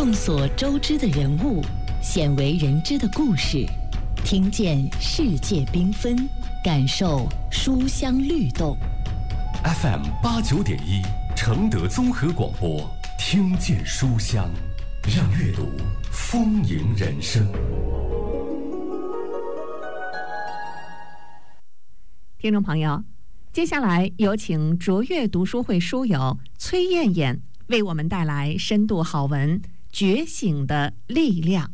众所周知的人物，鲜为人知的故事，听见世界缤纷，感受书香律动。 FM 89.1承德综合广播，听见书香，让阅读丰盈人生。 听众朋友，接下来有请卓越读书会书友崔艳艳为我们带来深度好文《觉醒的力量》。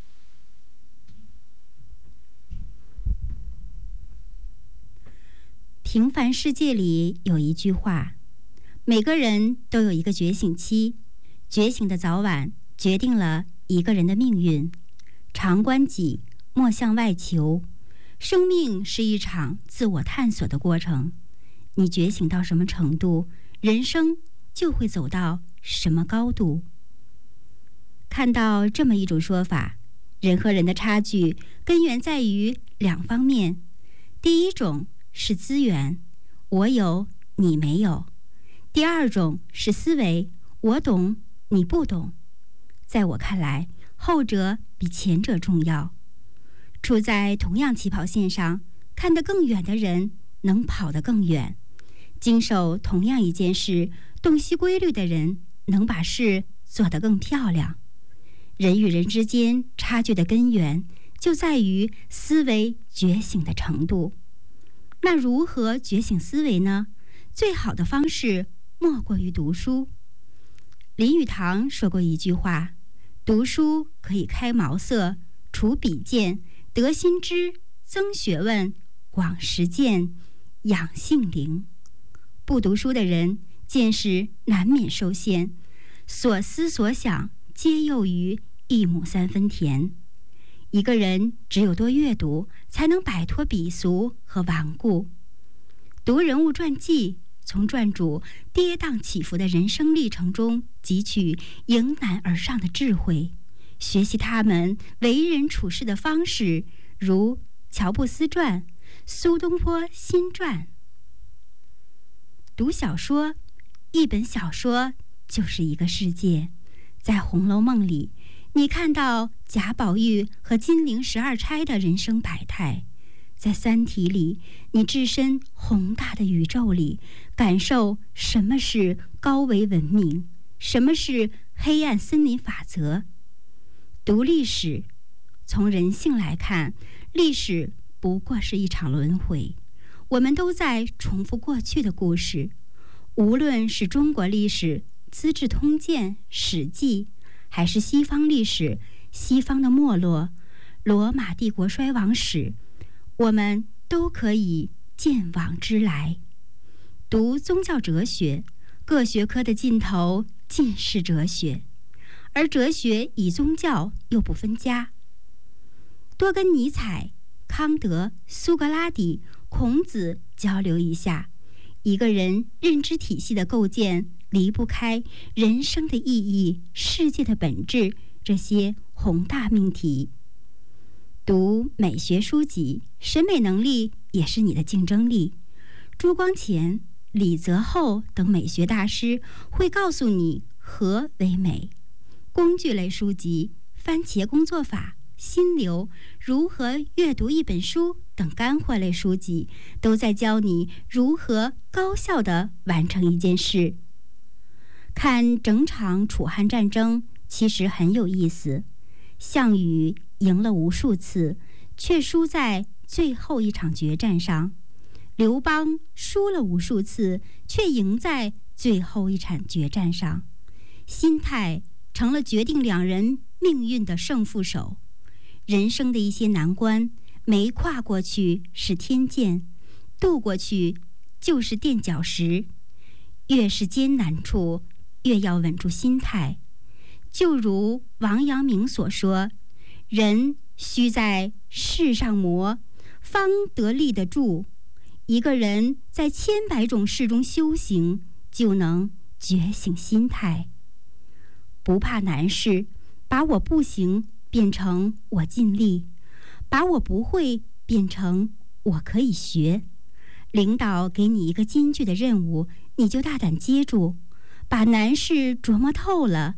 平凡世界里有一句话，每个人都有一个觉醒期，觉醒的早晚决定了一个人的命运。常观己，莫向外求。生命是一场自我探索的过程，你觉醒到什么程度，人生就会走到什么高度。看到这么一种说法，人和人的差距根源在于两方面。第一种是资源，我有你没有；第二种是思维，我懂你不懂。在我看来，后者比前者重要。处在同样起跑线上，看得更远的人能跑得更远；经手同样一件事，洞悉规律的人能把事做得更漂亮。人与人之间差距的根源就在于思维觉醒的程度。那如何觉醒思维呢？最好的方式莫过于读书。林语堂说过一句话，读书可以开茅塞，除鄙见，得新知，增学问，广实践，养性灵。不读书的人见识难免受限，所思所想皆囿于一亩三分田。一个人只有多阅读，才能摆脱鄙俗和顽固。读人物传记，从传主跌宕起伏的人生历程中汲取迎难而上的智慧，学习他们为人处事的方式，如乔布斯传、苏东坡新传。读小说，一本小说就是一个世界。在《红楼梦》里，你看到贾宝玉和金陵12钗的人生百态；在《三体》里，你置身宏大的宇宙里，感受什么是高维文明，什么是黑暗森林法则。读历史，从人性来看，历史不过是一场轮回，我们都在重复过去的故事。无论是中国历史《资治通鉴》《史记》，还是西方历史西方的没落、罗马帝国衰亡史，我们都可以见往知来。读宗教哲学，各学科的尽头尽是哲学，而哲学与宗教又不分家。多跟尼采、康德、苏格拉底、孔子交流一下，一个人认知体系的构建离不开人生的意义、世界的本质这些宏大命题。读美学书籍，审美能力也是你的竞争力。朱光潜、李泽厚等美学大师会告诉你何为美。工具类书籍、番茄工作法、心流、如何阅读一本书等干货类书籍，都在教你如何高效地完成一件事。看整场楚汉战争其实很有意思，项羽赢了无数次，却输在最后一场决战上；刘邦输了无数次，却赢在最后一场决战上。心态成了决定两人命运的胜负手。人生的一些难关，没跨过去是天堑，渡过去就是垫脚石。越是艰难处，越要稳住心态。就如王阳明所说，人须在世上磨，方得立得住。一个人在千百种事中修行，就能觉醒心态。不怕难事，把我不行变成我尽力，把我不会变成我可以学。领导给你一个艰巨的任务，你就大胆接住，把难事琢磨透了，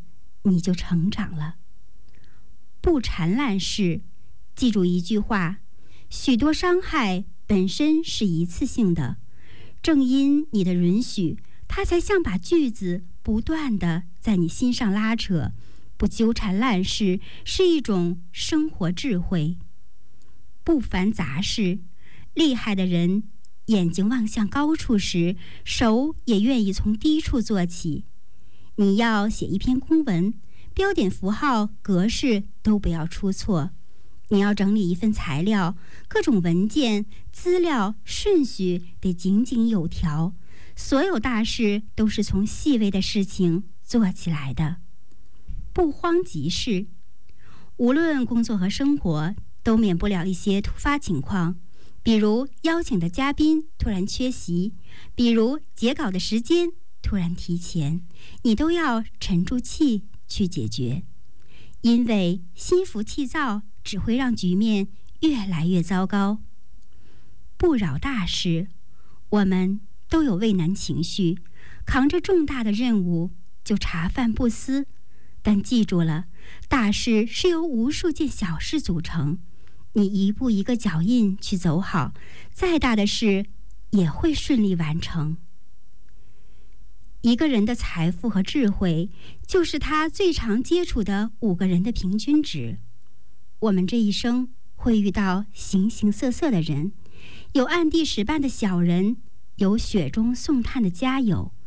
你就成长了。不缠烂事，记住一句话：许多伤害本身是一次性的，正因你的允许，它才像把锯子不断地在你心上拉扯。不纠缠烂事是一种生活智慧。不烦杂事，厉害的人眼睛望向高处时，手也愿意从低处做起。你要写一篇公文，标点符号格式都不要出错。你要整理一份材料，各种文件资料顺序得井井有条。所有大事都是从细微的事情做起来的。不慌急事，无论工作和生活，都免不了一些突发情况，比如邀请的嘉宾突然缺席，比如截稿的时间突然提前，你都要沉住气去解决，因为心浮气躁只会让局面越来越糟糕。不扰大事，我们都有畏难情绪，扛着重大的任务就茶饭不思，但记住了，大事是由无数件小事组成，你一步一个脚印去走好，再大的事也会顺利完成。一个人的财富和智慧，就是他最常接触的5个人的平均值。我们这一生会遇到形形色色的人，有暗地使绊的小人，有雪中送炭的家友，